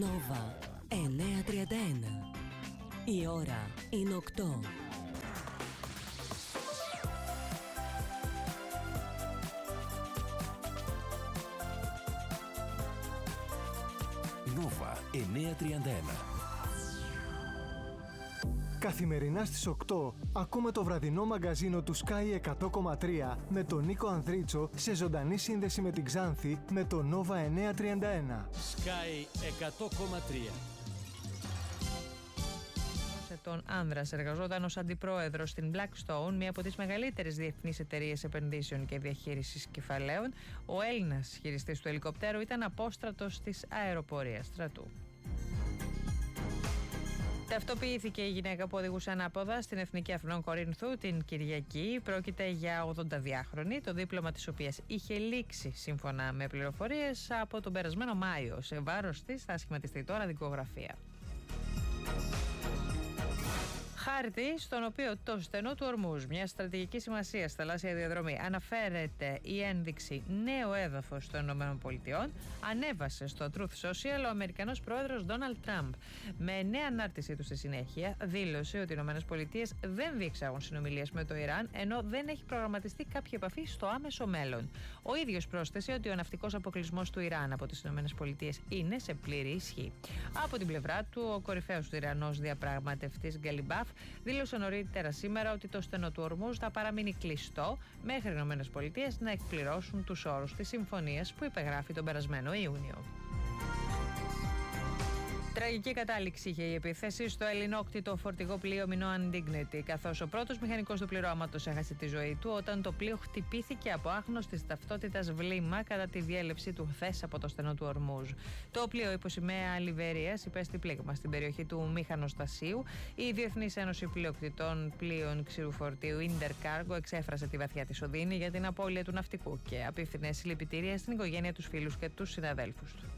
Νόβα 9:31. Η ώρα είναι 8. Νόβα 9:31. Καθημερινά στις 8 ακούμε το βραδινό μαγκαζίνο του Sky 100,3 με τον Νίκο Ανδρίτσο σε ζωντανή σύνδεση με την Ξάνθη με το Νόβα 9:31. Sky 100,3. Τον Άνδρας εργαζόταν ως αντιπρόεδρος στην Blackstone, μία από τις μεγαλύτερες διεθνείς εταιρείες επενδύσεων και διαχείρισης κεφαλαίων. Ο Έλληνας χειριστής του ελικοπτέρου ήταν απόστρατος της αεροπορίας στρατού. Ταυτοποιήθηκε η γυναίκα που οδηγούσε ανάποδα στην Εθνική Αθηνών Κορίνθου την Κυριακή. Πρόκειται για 82χρονη, το δίπλωμα της οποίας είχε λήξει σύμφωνα με πληροφορίες από τον περασμένο Μάιο. Σε βάρος της θα σχηματιστεί τώρα δικογραφία. Χάρτη στον οποίο το στενό του Ορμούζ, μια στρατηγική σημασία στη θαλάσσια διαδρομή, αναφέρεται η ένδειξη νέο έδαφος των ΗΠΑ, ανέβασε στο Truth Social ο Αμερικανός πρόεδρος Ντόναλντ Τραμπ. Με νέα ανάρτησή του στη συνέχεια, δήλωσε ότι οι ΗΠΑ δεν διεξάγουν συνομιλίες με το Ιράν, ενώ δεν έχει προγραμματιστεί κάποια επαφή στο άμεσο μέλλον. Ο ίδιος πρόσθεσε ότι ο ναυτικός αποκλεισμός του Ιράν από τις ΗΠΑ είναι σε πλήρη ισχύ. Από την πλευρά του, ο κορυφαίος του Ιρανός διαπραγματευτής Γκαλιμπάφ δήλωσε νωρίτερα σήμερα ότι το στενό του Ορμούζ θα παραμείνει κλειστό μέχρι οι ΗΠΑ να εκπληρώσουν τους όρους της συμφωνίας που υπεγράφει τον περασμένο Ιούνιο. Τραγική κατάληξη είχε η επίθεση στο ελληνόκτητο φορτηγό πλοίο Minoan Dignity, καθώς ο πρώτος μηχανικός του πληρώματος έχασε τη ζωή του όταν το πλοίο χτυπήθηκε από άγνωστης ταυτότητας βλήμα κατά τη διέλευση του χθες από το στενό του Ορμούζ. Το πλοίο υπό σημαία Λιβερίας υπέστη πλήγμα στην περιοχή του μηχανοστασίου. Η Διεθνής Ένωση Πλειοκτητών Πλοίων Ξηρουφορτίου Intercargo εξέφρασε τη βαθιά της οδύνη για την απώλεια του ναυτικού και απίφθινε συλληπιτήρια στην οικογένεια, τους φίλους και τους συναδέλφους του.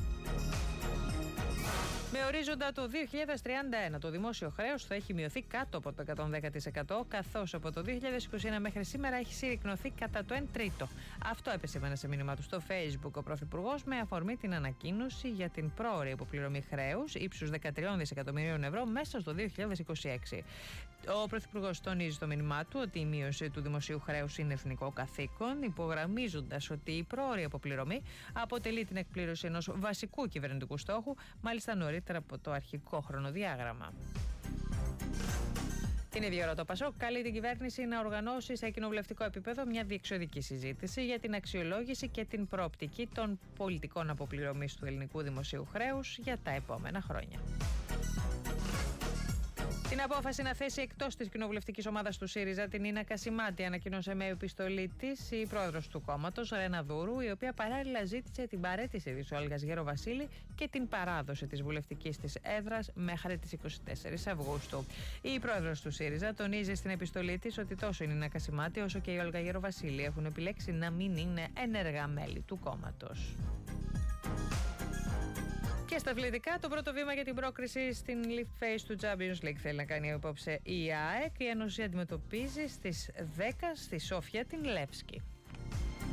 Με ορίζοντα το 2031 το δημόσιο χρέος θα έχει μειωθεί κάτω από το 110%, καθώς από το 2021 μέχρι σήμερα έχει συρρικνωθεί κατά το 1/3. Αυτό επεσήμανε σε μήνυμα του στο Facebook ο Πρωθυπουργός με αφορμή την ανακοίνωση για την πρόωρη αποπληρωμή χρέους ύψους 13 δισεκατομμυρίων ευρώ μέσα στο 2026. Ο Πρωθυπουργός τονίζει στο μήνυμά του ότι η μείωση του δημοσίου χρέους είναι εθνικό καθήκον, υπογραμμίζοντας ότι η πρόωρη αποπληρωμή αποτελεί την εκπλήρωση ενός βασικού κυβερνητικού στόχου, μάλιστα νωρίτερα από το αρχικό χρονοδιάγραμμα. Την ίδια ώρα το ΠΑΣΟΚ καλεί την κυβέρνηση να οργανώσει σε κοινοβουλευτικό επίπεδο μια διεξοδική συζήτηση για την αξιολόγηση και την προοπτική των πολιτικών αποπληρωμής του ελληνικού δημοσίου χρέους για τα επόμενα χρόνια. Την απόφαση να θέσει εκτός της κοινοβουλευτικής ομάδας του ΣΥΡΙΖΑ την Νίνα Κασιμάτη ανακοίνωσε με επιστολή της η πρόεδρος του κόμματος, Ρένα Δούρου, η οποία παράλληλα ζήτησε την παραίτηση της Όλγας Γεροβασίλη και την παράδοση της βουλευτικής της έδρας μέχρι τις 24 Αυγούστου. Η πρόεδρος του ΣΥΡΙΖΑ τονίζει στην επιστολή της ότι τόσο η Νίνα Κασιμάτη όσο και η Όλγα Γεροβασίλη έχουν επιλέξει να μην είναι ενεργά μέλη του κόμματος. Και στα αθλητικά, το πρώτο βήμα για την πρόκριση στην Lift Phase του Champions League θέλει να κάνει απόψε η ΑΕΚ. Η Ένωση αντιμετωπίζει στις 10 στη Σόφια την Λεύσκη.